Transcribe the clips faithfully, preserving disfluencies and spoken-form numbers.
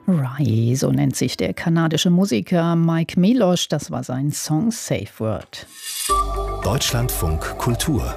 Rye, so nennt sich der kanadische Musiker Mike Milosch. Das war sein Song Safe Word. Deutschlandfunk Kultur.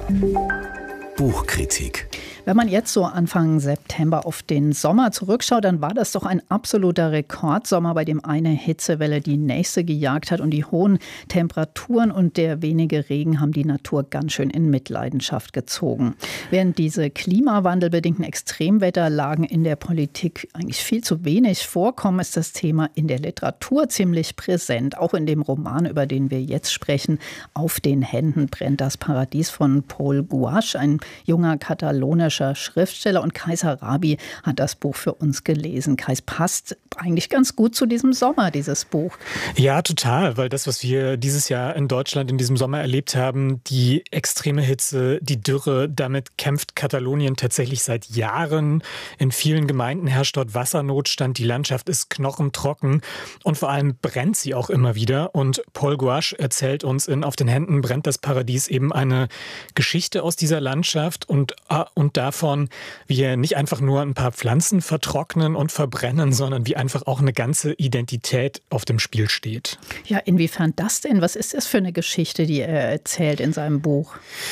Buchkritik. Wenn man jetzt so Anfang September auf den Sommer zurückschaut, dann war das doch ein absoluter Rekordsommer, bei dem eine Hitzewelle die nächste gejagt hat. Und die hohen Temperaturen und der wenige Regen haben die Natur ganz schön in Mitleidenschaft gezogen. Während diese klimawandelbedingten Extremwetterlagen in der Politik eigentlich viel zu wenig vorkommen, ist das Thema in der Literatur ziemlich präsent. Auch in dem Roman, über den wir jetzt sprechen, Auf den Händen brennt das Paradies von Paul Gouache, ein junger katalonischer Schriftsteller, und Kaiser Rabi hat das Buch für uns gelesen. Kais, passt eigentlich ganz gut zu diesem Sommer, dieses Buch. Ja, total, weil das, was wir dieses Jahr in Deutschland in diesem Sommer erlebt haben, die extreme Hitze, die Dürre, damit kämpft Katalonien tatsächlich seit Jahren. In vielen Gemeinden herrscht dort Wassernotstand, die Landschaft ist knochentrocken und vor allem brennt sie auch immer wieder. Und Paul Gouache erzählt uns in Auf den Händen brennt das Paradies eben eine Geschichte aus dieser Landschaft und, und davon, wie hier nicht einfach nur ein paar Pflanzen vertrocknen und verbrennen, sondern wie einfach auch eine ganze Identität auf dem Spiel steht. Ja, inwiefern das denn? Was ist das für eine Geschichte, die er erzählt in seinem Buch?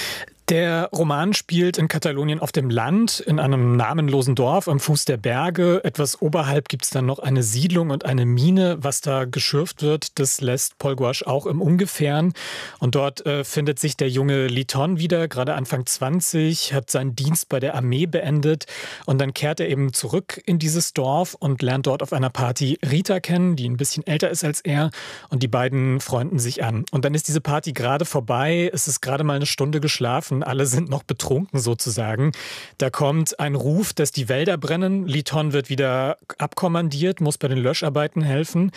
Der Roman spielt in Katalonien auf dem Land, in einem namenlosen Dorf am Fuß der Berge. Etwas oberhalb gibt es dann noch eine Siedlung und eine Mine. Was da geschürft wird, das lässt Paul Gouache auch im Ungefähren. Und dort äh, findet sich der junge Liton wieder, gerade Anfang zwanzig, hat seinen Dienst bei der Armee beendet. Und dann kehrt er eben zurück in dieses Dorf und lernt dort auf einer Party Rita kennen, die ein bisschen älter ist als er. Und die beiden freunden sich an. Und dann ist diese Party gerade vorbei. Es ist gerade mal eine Stunde geschlafen. Alle sind noch betrunken sozusagen. Da kommt ein Ruf, dass die Wälder brennen. Liton wird wieder abkommandiert, muss bei den Löscharbeiten helfen.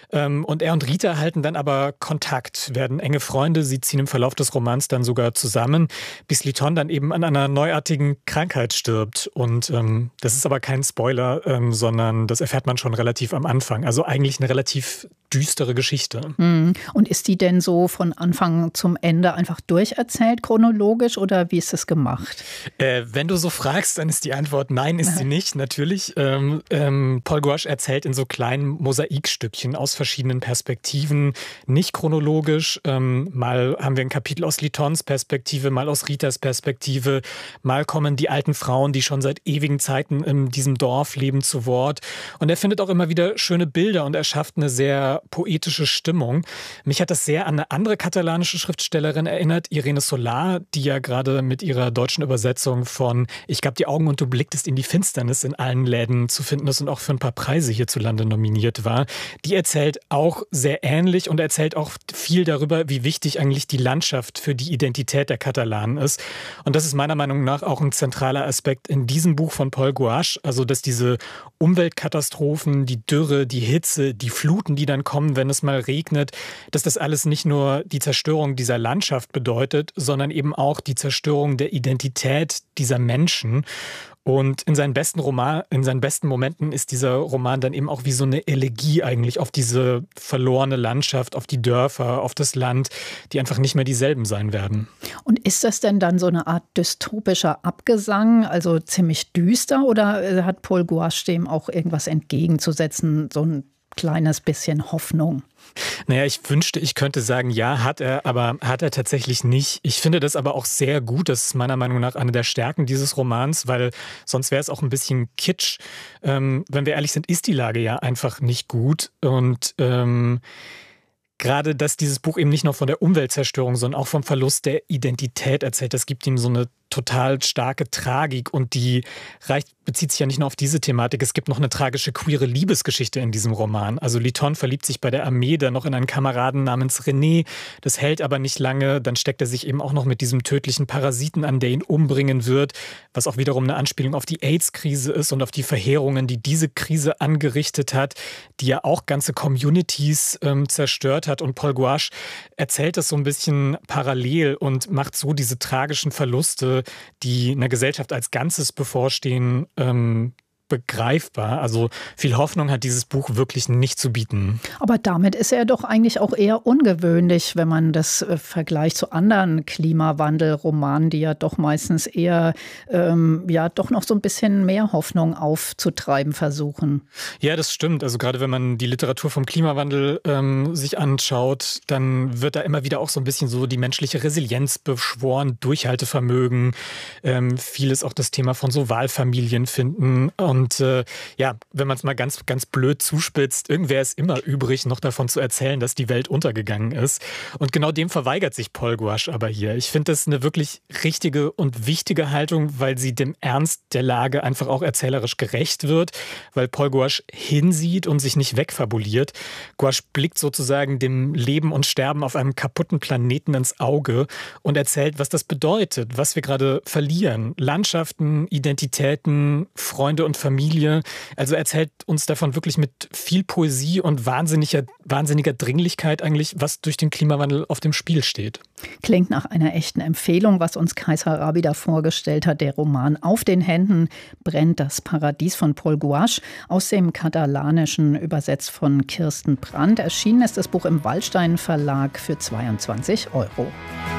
Und er und Rita halten dann aber Kontakt, werden enge Freunde. Sie ziehen im Verlauf des Romans dann sogar zusammen, bis Liton dann eben an einer neuartigen Krankheit stirbt. Und ähm, das ist aber kein Spoiler, ähm, sondern das erfährt man schon relativ am Anfang. Also eigentlich eine relativ düstere Geschichte. Und ist die denn so von Anfang zum Ende einfach durcherzählt, chronologisch, oder wie ist das gemacht? Äh, wenn du so fragst, dann ist die Antwort nein, ist sie nicht, natürlich. Ähm, ähm, Paul Gouache erzählt in so kleinen Mosaikstückchen aus verschiedenen Perspektiven, nicht chronologisch. Ähm, mal haben wir ein Kapitel aus Litons Perspektive, mal aus Ritas Perspektive, mal kommen die alten Frauen, die schon seit ewigen Zeiten in diesem Dorf leben, zu Wort. Und er findet auch immer wieder schöne Bilder und er schafft eine sehr poetische Stimmung. Mich hat das sehr an eine andere katalanische Schriftstellerin erinnert, Irene Solar, die ja gerade mit ihrer deutschen Übersetzung von Ich gab die Augen und du blicktest in die Finsternis in allen Läden zu finden ist und auch für ein paar Preise hierzulande nominiert war. Die erzählt auch sehr ähnlich und erzählt auch viel darüber, wie wichtig eigentlich die Landschaft für die Identität der Katalanen ist. Und das ist meiner Meinung nach auch ein zentraler Aspekt in diesem Buch von Paul Gouache, also dass diese Umweltkatastrophen, die Dürre, die Hitze, die Fluten, die dann kommen, wenn es mal regnet, dass das alles nicht nur die Zerstörung dieser Landschaft bedeutet, sondern eben auch die Zerstörung der Identität dieser Menschen. Und in seinen besten Roman, in seinen besten Momenten ist dieser Roman dann eben auch wie so eine Elegie eigentlich auf diese verlorene Landschaft, auf die Dörfer, auf das Land, die einfach nicht mehr dieselben sein werden. Und ist das denn dann so eine Art dystopischer Abgesang, also ziemlich düster, oder hat Paul Gouache dem auch irgendwas entgegenzusetzen, so ein kleines bisschen Hoffnung? Naja, ich wünschte, ich könnte sagen, ja, hat er, aber hat er tatsächlich nicht. Ich finde das aber auch sehr gut. Das ist meiner Meinung nach eine der Stärken dieses Romans, weil sonst wäre es auch ein bisschen kitsch. Ähm, wenn wir ehrlich sind, ist die Lage ja einfach nicht gut. Und ähm, gerade, dass dieses Buch eben nicht nur von der Umweltzerstörung, sondern auch vom Verlust der Identität erzählt, das gibt ihm so eine total starke Tragik und die reicht, bezieht sich ja nicht nur auf diese Thematik. Es gibt noch eine tragische queere Liebesgeschichte in diesem Roman. Also Liton verliebt sich bei der Armee dann noch in einen Kameraden namens René. Das hält aber nicht lange. Dann steckt er sich eben auch noch mit diesem tödlichen Parasiten an, der ihn umbringen wird, was auch wiederum eine Anspielung auf die AIDS-Krise ist und auf die Verheerungen, die diese Krise angerichtet hat, die ja auch ganze Communities ähm, zerstört hat. Und Paul Gouache erzählt das so ein bisschen parallel und macht so diese tragischen Verluste, die einer Gesellschaft als Ganzes bevorstehen, ähm, begreifbar. Also viel Hoffnung hat dieses Buch wirklich nicht zu bieten. Aber damit ist er doch eigentlich auch eher ungewöhnlich, wenn man das äh, vergleicht zu anderen Klimawandelromanen, die ja doch meistens eher ähm, ja doch noch so ein bisschen mehr Hoffnung aufzutreiben versuchen. Ja, das stimmt. Also gerade wenn man die Literatur vom Klimawandel ähm, sich anschaut, dann wird da immer wieder auch so ein bisschen so die menschliche Resilienz beschworen, Durchhaltevermögen, ähm, vieles auch das Thema von so Wahlfamilien finden. Und äh, ja, wenn man es mal ganz, ganz blöd zuspitzt, irgendwer ist immer übrig, noch davon zu erzählen, dass die Welt untergegangen ist. Und genau dem verweigert sich Paul Gouache aber hier. Ich finde das eine wirklich richtige und wichtige Haltung, weil sie dem Ernst der Lage einfach auch erzählerisch gerecht wird, weil Paul Gouache hinsieht und sich nicht wegfabuliert. Gouache blickt sozusagen dem Leben und Sterben auf einem kaputten Planeten ins Auge und erzählt, was das bedeutet, was wir gerade verlieren. Landschaften, Identitäten, Freunde und Familie. Also erzählt uns davon wirklich mit viel Poesie und wahnsinniger, wahnsinniger Dringlichkeit eigentlich, was durch den Klimawandel auf dem Spiel steht. Klingt nach einer echten Empfehlung, was uns Kais Harabi da vorgestellt hat. Der Roman Auf den Händen brennt das Paradies von Paul Gouache, aus dem Katalanischen übersetzt von Kirsten Brandt. Erschienen ist das Buch im Waldstein Verlag für zweiundzwanzig Euro.